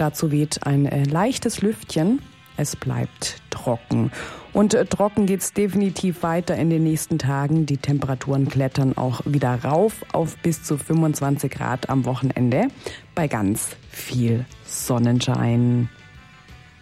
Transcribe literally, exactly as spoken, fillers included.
dazu weht ein äh, leichtes Lüftchen. Es bleibt trocken. Und äh, trocken geht's definitiv weiter in den nächsten Tagen. Die Temperaturen klettern auch wieder rauf auf bis zu fünfundzwanzig Grad am Wochenende bei ganz viel Sonnenschein.